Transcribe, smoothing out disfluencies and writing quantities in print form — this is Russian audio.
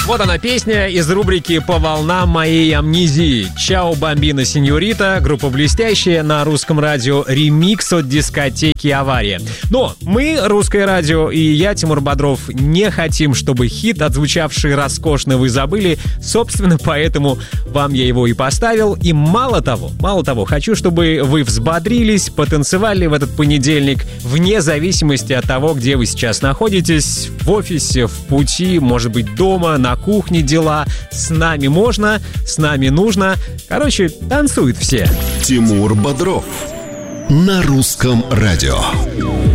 Вот она, песня из рубрики «По волнам моей амнезии». «Чао, бомбина, сеньорита», группа «Блестящая» на русском радио, ремикс от дискотеки «Авария». Но мы, русское радио, и я, Тимур Бодров, не хотим, чтобы хит, отзвучавший роскошно, вы забыли. Собственно, поэтому вам я его и поставил. И мало того, хочу, чтобы вы взбодрились, потанцевали в этот понедельник, вне зависимости от того, где вы сейчас находитесь, в офисе, в пути, может быть, дома, на кухне дела. С нами можно, с нами нужно. Короче, танцуют все. Тимур Бодров на русском радио.